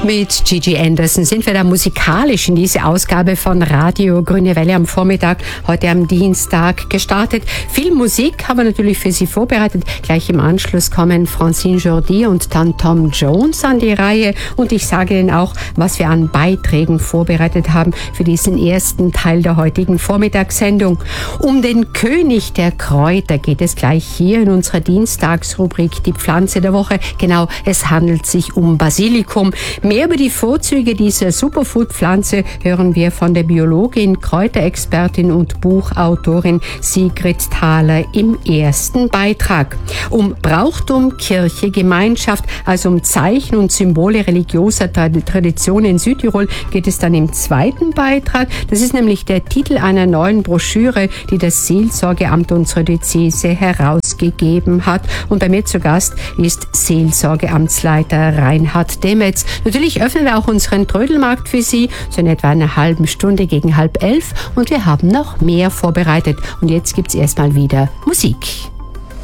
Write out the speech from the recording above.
Mit Gigi Anderson sind wir da musikalisch in diese Ausgabe von Radio Grüne Welle am Vormittag, heute am Dienstag gestartet. Viel Musik haben wir natürlich für Sie vorbereitet. Gleich im Anschluss kommen Francine Jordi und dann Tom Jones an die Reihe. Und ich sage Ihnen auch, was wir an Beiträgen vorbereitet haben für diesen ersten Teil der heutigen Vormittagssendung. Um den König der Kräuter geht es gleich hier in unserer Dienstagsrubrik Die Pflanze der Woche. Genau, es handelt sich um Basilikum. Mehr über die Vorzüge dieser Superfood-Pflanze hören wir von der Biologin, Kräuterexpertin und Buchautorin Sigrid Thaler im ersten Beitrag. Um Brauchtum, Kirche, Gemeinschaft, also um Zeichen und Symbole religiöser Tradition in Südtirol geht es dann im zweiten Beitrag. Das ist nämlich der Titel einer neuen Broschüre, die das Seelsorgeamt unserer Diözese herausgegeben hat. Und bei mir zu Gast ist Seelsorgeamtsleiter Reinhard Demetz. Natürlich öffnen wir auch unseren Trödelmarkt für Sie, so in etwa einer halben Stunde gegen 10:30. Und wir haben noch mehr vorbereitet. Und jetzt gibt's erstmal wieder Musik.